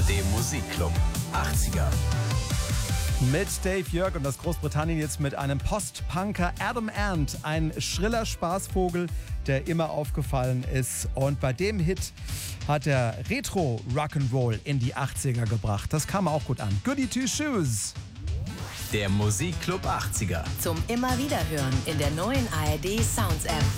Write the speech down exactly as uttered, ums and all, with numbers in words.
D Musikclub achtziger. Mit Dave Jörg und aus Großbritannien jetzt mit einem Post-Punker Adam Ant. Ein schriller Spaßvogel, der immer aufgefallen ist. Und bei dem Hit hat er Retro-Rock'n'Roll in die achtziger gebracht. Das kam auch gut an. Goody Two Shoes. Der Musikclub achtziger. Zum immer wieder hören in der neuen A R D Sounds App.